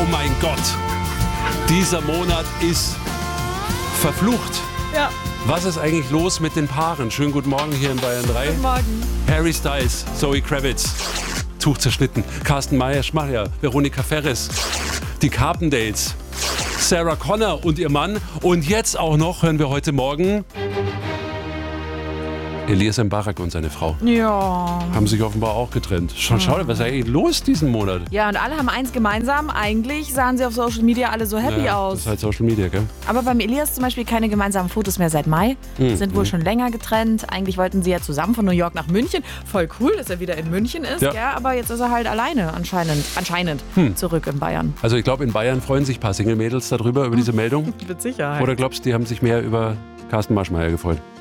mein Gott, dieser Monat ist verflucht. Ja. Was ist eigentlich los mit den Paaren? Schönen guten Morgen hier in Bayern 3. Guten Morgen. Harry Styles, Zoe Kravitz, Tuch zerschnitten. Carsten Meyer-Schmacher, Veronika Ferres, die Carpendales, Sarah Connor und ihr Mann. Und jetzt auch noch, hören wir heute Morgen, Elias Mbarak und seine Frau. Ja. Haben sich offenbar auch getrennt. Schau, was ist eigentlich los diesen Monat? Ja, und alle haben eins gemeinsam. Eigentlich sahen sie auf Social Media alle so happy Das aus. ist halt Social Media, gell? Aber beim Elias zum Beispiel keine gemeinsamen Fotos mehr seit Mai. Sind wohl schon länger getrennt. Eigentlich wollten sie ja zusammen von New York nach München. Voll cool, dass er wieder in München ist. Ja. Ja, aber jetzt ist er halt alleine anscheinend zurück in Bayern. Also ich glaube, in Bayern freuen sich ein paar Single-Mädels darüber, über diese Meldung. Mit Sicherheit. Oder glaubst du, die haben sich mehr über Carsten Maschmeyer gefreut?